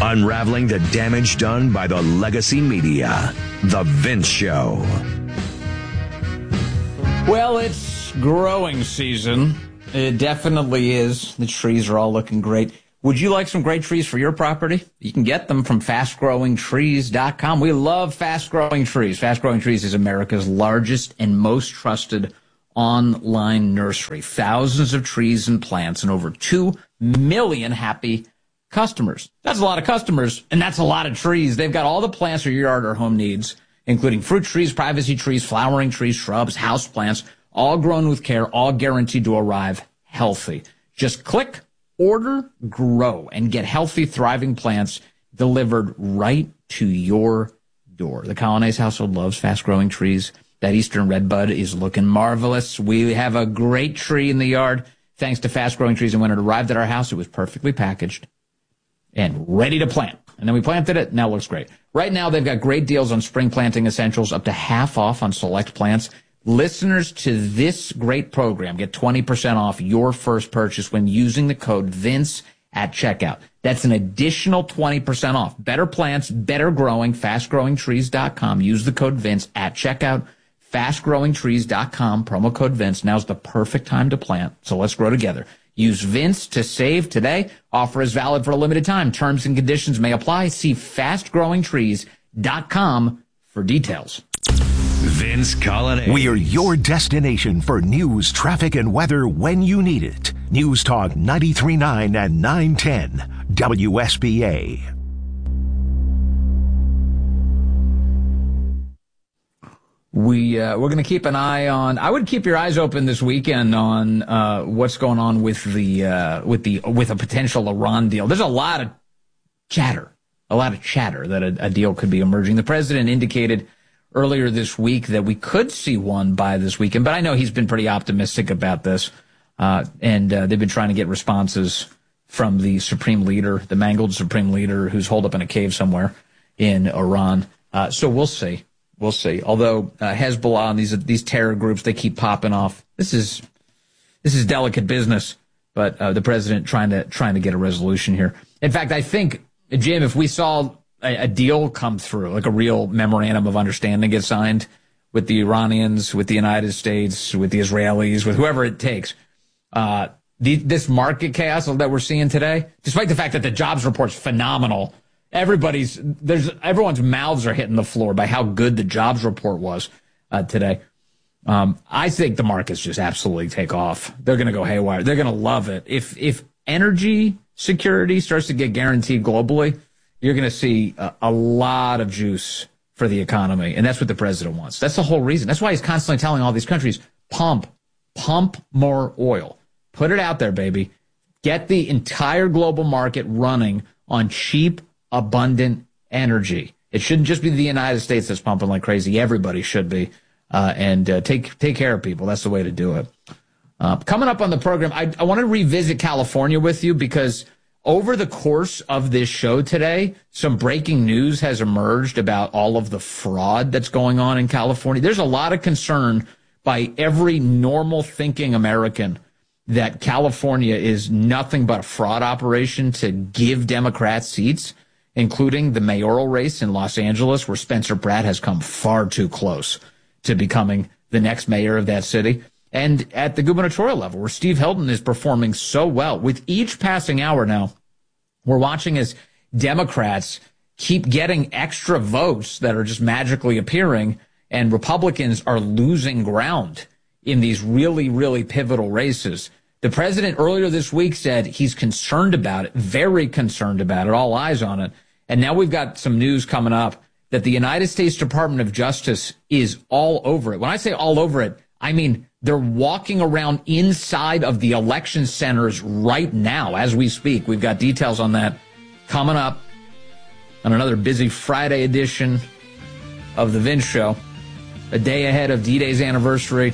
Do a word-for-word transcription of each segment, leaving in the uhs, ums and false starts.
Unraveling the damage done by the legacy media. The Vince Show. Well, it's growing season. It definitely is. The trees are all looking great. Would you like some great trees for your property? You can get them from fast growing trees dot com. We love Fast Growing Trees. Fast Growing Trees is America's largest and most trusted online nursery. Thousands of trees and plants and over two million happy customers. That's a lot of customers, and that's a lot of trees. They've got all the plants your yard or home needs, including fruit trees, privacy trees, flowering trees, shrubs, house plants, all grown with care, all guaranteed to arrive healthy. Just click, order, grow, and get healthy, thriving plants delivered right to your door. The Colonnese household loves fast-growing trees. That Eastern Redbud is looking marvelous. We have a great tree in the yard thanks to Fast Growing Trees, and when it arrived at our house, it was perfectly packaged and ready to plant. And then we planted it, now it looks great. Right now, they've got great deals on spring planting essentials, up to half off on select plants. Listeners to this great program get twenty percent off your first purchase when using the code VINCE at checkout. That's an additional twenty percent off. Better plants, better growing, fast growing trees dot com. Use the code VINCE at checkout. fast growing trees dot com, promo code VINCE. Now's the perfect time to plant, so let's grow together. Use VINCE to save today. Offer is valid for a limited time. Terms and conditions may apply. See fast growing trees dot com for details. Vince Colonnese. We're your destination for news, traffic, and weather when you need it. News Talk ninety-three point nine and nine ten W S B A. We, uh, we're going to keep an eye on, I would keep your eyes open this weekend on, uh, what's going on with the, uh, with the, with a potential Iran deal. There's a lot of chatter, a lot of chatter that a, a deal could be emerging. The president indicated earlier this week that we could see one by this weekend, but I know he's been pretty optimistic about this. Uh, and, uh, they've been trying to get responses from the supreme leader, the mangled supreme leader who's holed up in a cave somewhere in Iran. Uh, so we'll see. We'll see. Although uh, Hezbollah and these these terror groups, they keep popping off. This is this is delicate business. But uh, the president trying to trying to get a resolution here. In fact, I think, Jim, if we saw a, a deal come through, like a real memorandum of understanding get signed with the Iranians, with the United States, with the Israelis, with whoever it takes, uh, the, this market chaos that we're seeing today, despite the fact that the jobs report's phenomenal. Everybody's there's everyone's mouths are hitting the floor by how good the jobs report was uh, today. Um, I think the markets just absolutely take off. They're going to go haywire. They're going to love it. If if energy security starts to get guaranteed globally, you're going to see a, a lot of juice for the economy, and that's what the president wants. That's the whole reason. That's why he's constantly telling all these countries, pump, pump more oil, put it out there, baby. Get the entire global market running on cheap, abundant energy. It shouldn't just be the United States that's pumping like crazy. Everybody should be. Uh, and uh, take take care of people. That's the way to do it. Uh, coming up on the program, I, I want to revisit California with you because over the course of this show today, some breaking news has emerged about all of the fraud that's going on in California. There's a lot of concern by every normal thinking American that California is nothing but a fraud operation to give Democrats seats, including the mayoral race in Los Angeles, where Spencer Pratt has come far too close to becoming the next mayor of that city, and at the gubernatorial level, where Steve Hilton is performing so well. With each passing hour now, we're watching as Democrats keep getting extra votes that are just magically appearing, and Republicans are losing ground in these really, really pivotal races. The president earlier this week said he's concerned about it, very concerned about it, all eyes on it. And now we've got some news coming up that the United States Department of Justice is all over it. When I say all over it, I mean they're walking around inside of the election centers right now as we speak. We've got details on that coming up on another busy Friday edition of The Vince Show, a day ahead of D-Day's anniversary.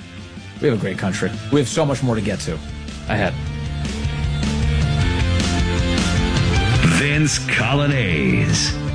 We have a great country. We have so much more to get to ahead. Vince Colonnese.